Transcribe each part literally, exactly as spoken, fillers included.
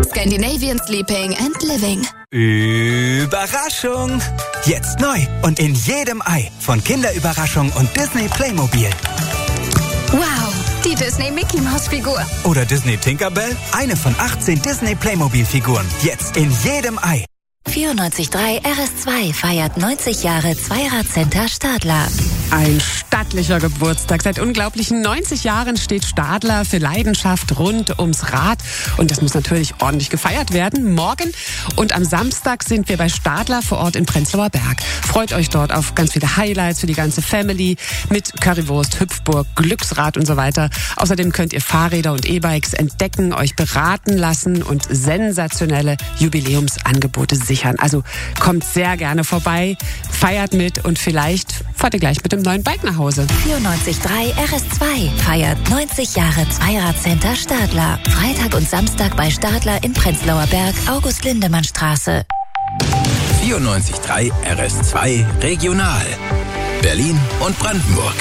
Scandinavian Sleeping and Living. Überraschung! Jetzt neu und in jedem Ei von Kinderüberraschung und Disney Playmobil. Wow, die Disney Mickey Maus Figur. Oder Disney Tinkerbell, eine von achtzehn Disney Playmobil Figuren. Jetzt in jedem Ei. vierundneunzig Komma drei R S zwei feiert neunzig Jahre Zweirad-Center Stadler. Ein stattlicher Geburtstag. Seit unglaublichen neunzig Jahren steht Stadler für Leidenschaft rund ums Rad. Und das muss natürlich ordentlich gefeiert werden. Morgen und am Samstag sind wir bei Stadler vor Ort in Prenzlauer Berg. Freut euch dort auf ganz viele Highlights für die ganze Family mit Currywurst, Hüpfburg, Glücksrad und so weiter. Außerdem könnt ihr Fahrräder und E-Bikes entdecken, euch beraten lassen und sensationelle Jubiläumsangebote sichern. Also kommt sehr gerne vorbei, feiert mit und vielleicht fahrt ihr gleich mit dem neuen Bike nach Hause. vierundneunzig Komma drei R S zwei feiert neunzig Jahre Zweirad-Center Stadler. Freitag und Samstag bei Stadler in Prenzlauer Berg, August-Lindemann-Straße. vierundneunzig Komma drei R S zwei Regional. Berlin und Brandenburg.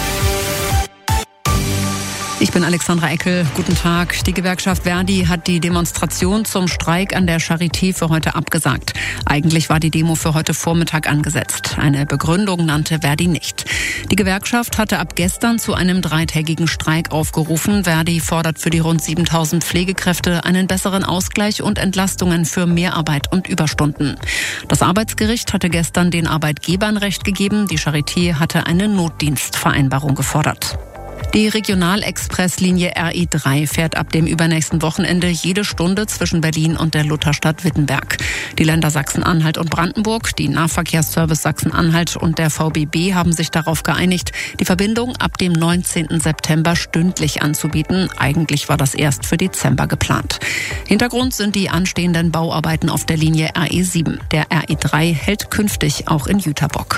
Ich bin Alexandra Eckel. Guten Tag. Die Gewerkschaft Verdi hat die Demonstration zum Streik an der Charité für heute abgesagt. Eigentlich war die Demo für heute Vormittag angesetzt. Eine Begründung nannte Verdi nicht. Die Gewerkschaft hatte ab gestern zu einem dreitägigen Streik aufgerufen. Verdi fordert für die rund siebentausend Pflegekräfte einen besseren Ausgleich und Entlastungen für Mehrarbeit und Überstunden. Das Arbeitsgericht hatte gestern den Arbeitgebern Recht gegeben. Die Charité hatte eine Notdienstvereinbarung gefordert. Die Regionalexpresslinie R E drei fährt ab dem übernächsten Wochenende jede Stunde zwischen Berlin und der Lutherstadt Wittenberg. Die Länder Sachsen-Anhalt und Brandenburg, die Nahverkehrsservice Sachsen-Anhalt und der V B B haben sich darauf geeinigt, die Verbindung ab dem neunzehnten September stündlich anzubieten. Eigentlich war das erst für Dezember geplant. Hintergrund sind die anstehenden Bauarbeiten auf der Linie R E sieben. Der R E drei hält künftig auch in Jüterbock.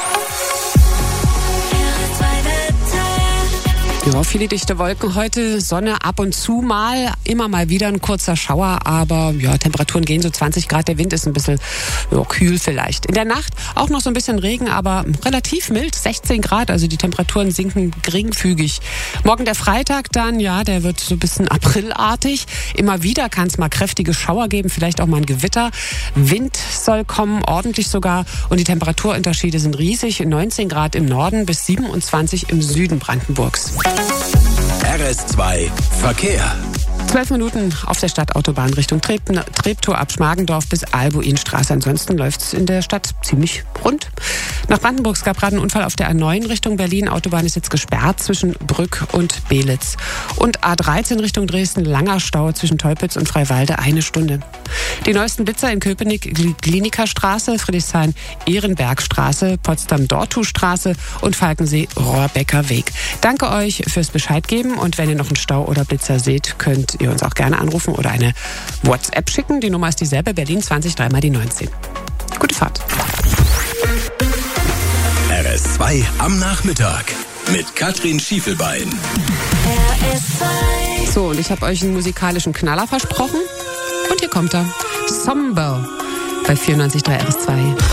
Ja, viele dichte Wolken heute, Sonne ab und zu mal, immer mal wieder ein kurzer Schauer, aber ja, Temperaturen gehen so zwanzig Grad, der Wind ist ein bisschen ja, kühl vielleicht. In der Nacht auch noch so ein bisschen Regen, aber relativ mild, sechzehn Grad, also die Temperaturen sinken geringfügig. Morgen der Freitag dann, ja, der wird so ein bisschen aprilartig. Immer wieder kann es mal kräftige Schauer geben, vielleicht auch mal ein Gewitter. Wind soll kommen, ordentlich sogar, und die Temperaturunterschiede sind riesig, neunzehn Grad im Norden bis siebenundzwanzig im Süden Brandenburgs. R S zwei Verkehr. Zwölf Minuten auf der Stadtautobahn Richtung Treptow, Treptow ab Schmargendorf bis Albuinstraße. Ansonsten läuft's in der Stadt ziemlich rund. Nach Brandenburg gab gerade einen Unfall auf der A neun Richtung Berlin. Autobahn ist jetzt gesperrt zwischen Brück und Belitz. Und A dreizehn Richtung Dresden, langer Stau zwischen Teupitz und Freiwalde, eine Stunde. Die neuesten Blitzer in Köpenick, Klinikerstraße, Friedrichshain, Ehrenbergstraße, Potsdam-Dortustraße und Falkensee-Rohrbecker Weg. Danke euch fürs Bescheid geben, und wenn ihr noch einen Stau oder Blitzer seht, könnt ihr uns auch gerne anrufen oder eine WhatsApp schicken. Die Nummer ist dieselbe, Berlin zwanzig, dreimal die neunzehn. Gute Fahrt. R S zwei am Nachmittag mit Katrin Schiefelbein. R S zwei. So, und ich habe euch einen musikalischen Knaller versprochen. Und hier kommt er. Somber bei vierundneunzig Komma drei R S zwei.